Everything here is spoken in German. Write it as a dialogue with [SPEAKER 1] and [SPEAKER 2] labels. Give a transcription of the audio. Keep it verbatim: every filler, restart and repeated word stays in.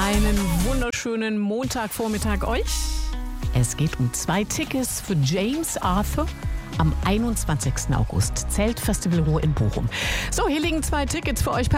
[SPEAKER 1] Einen wunderschönen Montagvormittag euch. Es geht um zwei Tickets für James Arthur am einundzwanzigsten August. Zeltfestival Ruhr in Bochum. So, hier liegen zwei Tickets für euch.